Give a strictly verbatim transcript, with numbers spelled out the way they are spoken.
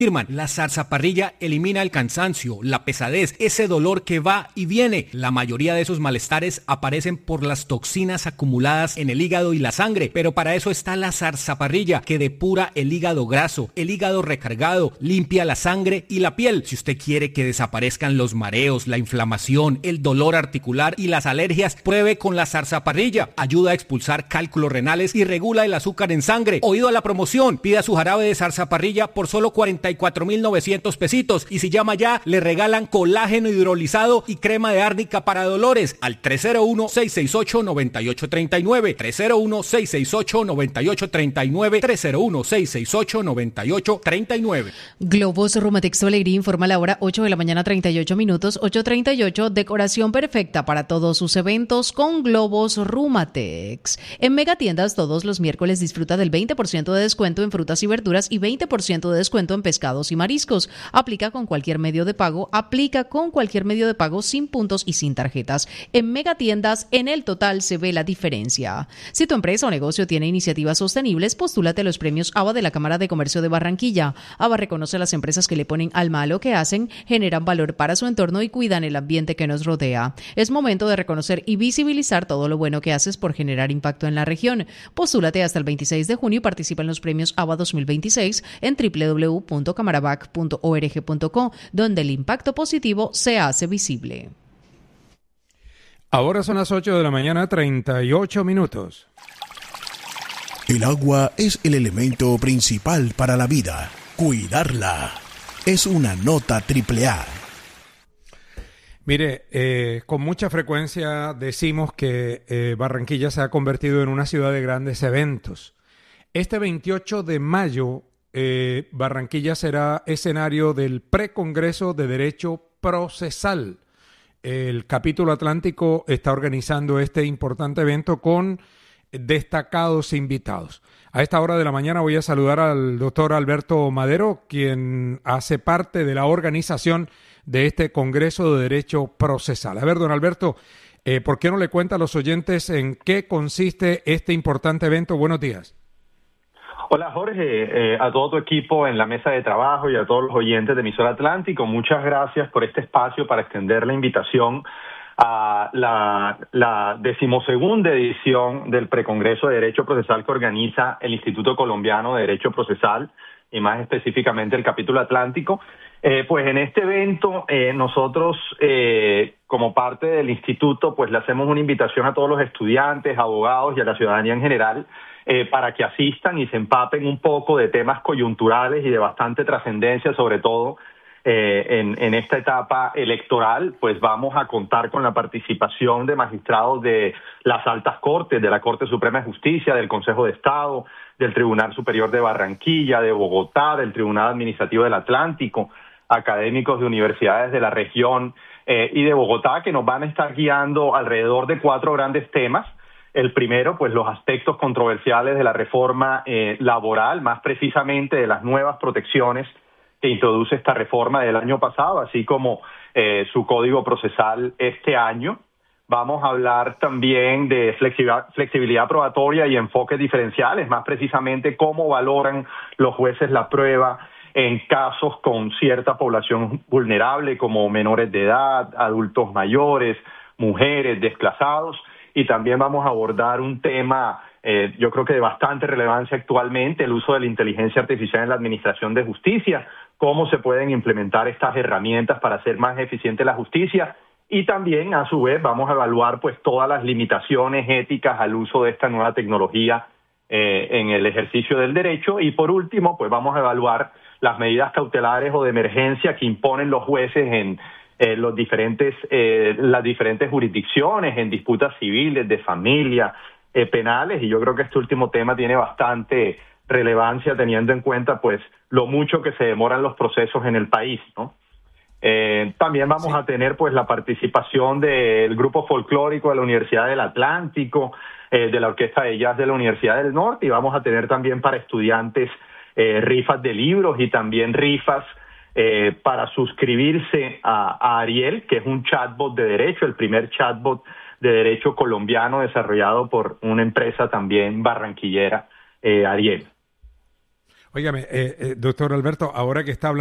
Afirman, la zarzaparrilla elimina el cansancio, la pesadez, ese dolor que va y viene. La mayoría de esos malestares aparecen por las toxinas acumuladas en el hígado y la sangre, pero para eso está la zarzaparrilla, que depura el hígado graso, el hígado recargado, limpia la sangre y la piel. Si usted quiere que desaparezcan los mareos, la inflamación, el dolor articular y las alergias, pruebe con la zarzaparrilla. Ayuda a expulsar cálculos renales y regula el azúcar en sangre. Oído a la promoción, pida su jarabe de zarzaparrilla por solo cuarenta y cuatro mil novecientos pesitos, y si llama ya le regalan colágeno hidrolizado y crema de árnica para dolores al tres cero uno, seis seis ocho, nueve ocho tres nueve, tres cero uno, seis seis ocho, nueve ocho tres nueve, tres cero uno, seis seis ocho, nueve ocho tres nueve. Globos Rumatex Alegría informa la hora ocho de la mañana treinta y ocho minutos, ocho treinta y ocho, decoración perfecta para todos sus eventos con Globos Rumatex. En Megatiendas todos los miércoles disfruta del veinte por ciento de descuento en frutas y verduras y veinte por ciento de descuento en pescados y mariscos. Aplica con cualquier medio de pago, aplica con cualquier medio de pago sin puntos y sin tarjetas. En Megatiendas, en el total se ve la diferencia. Si tu empresa o negocio tiene iniciativas sostenibles, postúlate a los premios A B A de la Cámara de Comercio de Barranquilla. A B A reconoce a las empresas que le ponen alma a lo que hacen, generan valor para su entorno y cuidan el ambiente que nos rodea. Es momento de reconocer y visibilizar todo lo bueno que haces por generar impacto en la región. Postúlate hasta el veintiséis de junio y participa en los premios A B A dos mil veintiséis en doble u doble u doble u punto camarabac punto org punto co, donde el impacto positivo se hace visible. Ahora son las ocho de la mañana, treinta y ocho minutos. El agua es el elemento principal para la vida. Cuidarla es una nota triple A. Mire, eh, con mucha frecuencia decimos que eh, Barranquilla se ha convertido en una ciudad de grandes eventos. Este veintiocho de mayo, eh, Barranquilla será escenario del Precongreso de Derecho Procesal. El Capítulo Atlántico está organizando este importante evento con destacados invitados. A esta hora de la mañana voy a saludar al doctor Alberto Madero, quien hace parte de la organización de este Congreso de Derecho Procesal. A ver, don Alberto, eh, ¿por qué no le cuenta a los oyentes en qué consiste este importante evento? Buenos días. Hola Jorge, eh, a todo tu equipo en la mesa de trabajo y a todos los oyentes de Emisora Atlántico, muchas gracias por este espacio para extender la invitación a la, la decimosegunda edición del Precongreso de Derecho Procesal que organiza el Instituto Colombiano de Derecho Procesal y más específicamente el Capítulo Atlántico. Eh, pues en este evento eh, nosotros eh, como parte del instituto pues le hacemos una invitación a todos los estudiantes, abogados y a la ciudadanía en general eh, para que asistan y se empapen un poco de temas coyunturales y de bastante trascendencia, sobre todo eh, en, en esta etapa electoral. Pues vamos a contar con la participación de magistrados de las altas cortes, de la Corte Suprema de Justicia, del Consejo de Estado, del Tribunal Superior de Barranquilla, de Bogotá, del Tribunal Administrativo del Atlántico, académicos de universidades de la región eh, y de Bogotá, que nos van a estar guiando alrededor de cuatro grandes temas. El primero, pues los aspectos controversiales de la reforma eh, laboral, más precisamente de las nuevas protecciones que introduce esta reforma del año pasado, así como eh, su código procesal este año. Vamos a hablar también de flexibilidad, flexibilidad probatoria y enfoques diferenciales, más precisamente cómo valoran los jueces la prueba en casos con cierta población vulnerable como menores de edad, adultos mayores, mujeres, desplazados. Y también vamos a abordar un tema, eh, yo creo que de bastante relevancia actualmente, el uso de la inteligencia artificial en la administración de justicia, cómo se pueden implementar estas herramientas para hacer más eficiente la justicia. Y también, a su vez, vamos a evaluar pues todas las limitaciones éticas al uso de esta nueva tecnología eh, en el ejercicio del derecho. Y por último, pues vamos a evaluar las medidas cautelares o de emergencia que imponen los jueces en eh, los diferentes, eh, las diferentes jurisdicciones, en disputas civiles, de familia, eh, penales. Y yo creo que este último tema tiene bastante relevancia teniendo en cuenta pues lo mucho que se demoran los procesos en el país, ¿no? Eh, también vamos sí. a tener pues la participación del grupo folclórico de la Universidad del Atlántico, eh, de la Orquesta de Jazz de la Universidad del Norte, y vamos a tener también para estudiantes eh, rifas de libros y también rifas eh, para suscribirse a, a Ariel, que es un chatbot de derecho, el primer chatbot de derecho colombiano desarrollado por una empresa también barranquillera, eh, Ariel. Óigame, eh, eh, doctor Alberto, ahora que está hablando